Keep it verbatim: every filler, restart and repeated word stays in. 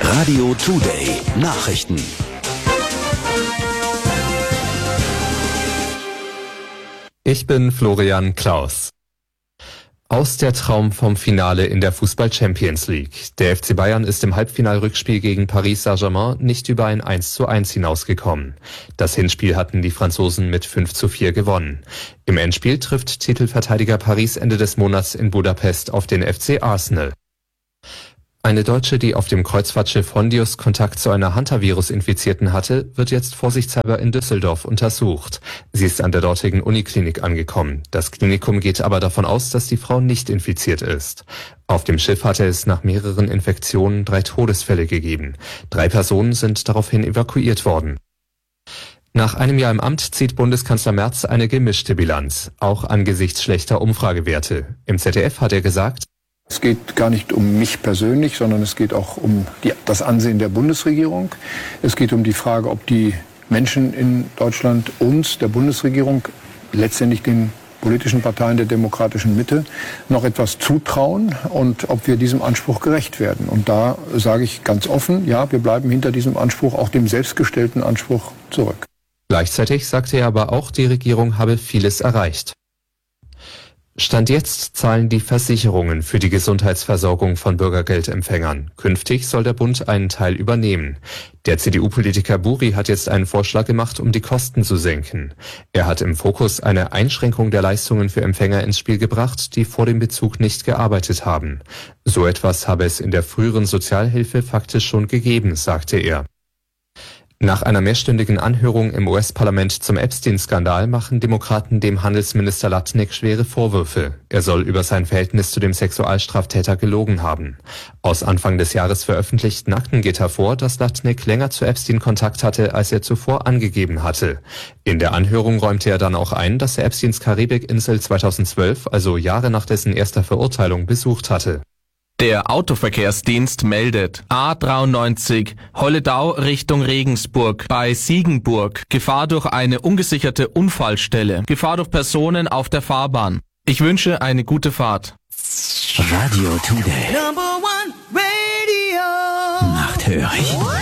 Radio Today Nachrichten. Ich bin Florian Klaus. Aus der Traum vom Finale in der Fußball-Champions League. Der F C Bayern ist im Halbfinalrückspiel gegen Paris Saint-Germain nicht über ein eins zu eins hinausgekommen. Das Hinspiel hatten die Franzosen mit fünf zu vier gewonnen. Im Endspiel trifft Titelverteidiger Paris Ende des Monats in Budapest auf den F C Arsenal. Eine Deutsche, die auf dem Kreuzfahrtschiff Hondius Kontakt zu einer Hantavirus-Infizierten hatte, wird jetzt vorsichtshalber in Düsseldorf untersucht. Sie ist an der dortigen Uniklinik angekommen. Das Klinikum geht aber davon aus, dass die Frau nicht infiziert ist. Auf dem Schiff hatte es nach mehreren Infektionen drei Todesfälle gegeben. Drei Personen sind daraufhin evakuiert worden. Nach einem Jahr im Amt zieht Bundeskanzler Merz eine gemischte Bilanz, auch angesichts schlechter Umfragewerte. Im Z D F hat er gesagt: Es geht gar nicht um mich persönlich, sondern es geht auch um die, das Ansehen der Bundesregierung. Es geht um die Frage, ob die Menschen in Deutschland uns, der Bundesregierung, letztendlich den politischen Parteien der demokratischen Mitte, noch etwas zutrauen und ob wir diesem Anspruch gerecht werden. Und da sage ich ganz offen, ja, wir bleiben hinter diesem Anspruch, auch dem selbstgestellten Anspruch, zurück. Gleichzeitig sagte er aber auch, die Regierung habe vieles erreicht. Stand jetzt zahlen die Versicherungen für die Gesundheitsversorgung von Bürgergeldempfängern. Künftig soll der Bund einen Teil übernehmen. Der C D U-Politiker Buri hat jetzt einen Vorschlag gemacht, um die Kosten zu senken. Er hat im Fokus eine Einschränkung der Leistungen für Empfänger ins Spiel gebracht, die vor dem Bezug nicht gearbeitet haben. So etwas habe es in der früheren Sozialhilfe faktisch schon gegeben, sagte er. Nach einer mehrstündigen Anhörung im U S-Parlament zum Epstein-Skandal machen Demokraten dem Handelsminister Lutnick schwere Vorwürfe. Er soll über sein Verhältnis zu dem Sexualstraftäter gelogen haben. Aus Anfang des Jahres veröffentlichten Akten geht hervor, dass Lutnick länger zu Epstein Kontakt hatte, als er zuvor angegeben hatte. In der Anhörung räumte er dann auch ein, dass er Epsteins Karibikinsel zweitausendzwölf, also Jahre nach dessen erster Verurteilung, besucht hatte. Der Autoverkehrsdienst meldet A dreiundneunzig Holledau Richtung Regensburg bei Siegenburg. Gefahr durch eine ungesicherte Unfallstelle. Gefahr durch Personen auf der Fahrbahn. Ich wünsche eine gute Fahrt. Radio Today. Number one Radio. Nachthörig.